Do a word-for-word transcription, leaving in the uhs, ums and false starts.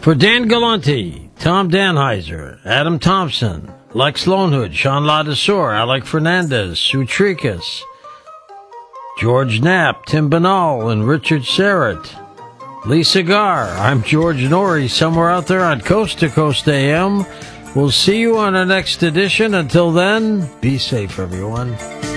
For Dan Galante, Tom Danheiser, Adam Thompson, Lex Lonehood, Sean Ladesseur, Alec Fernandez, Sue Tricas, George Knapp, Tim Banal, and Richard Serrett, Lisa Gar, I'm George Norrie, somewhere out there on Coast to Coast A M. We'll see you on our next edition. Until then, be safe, everyone.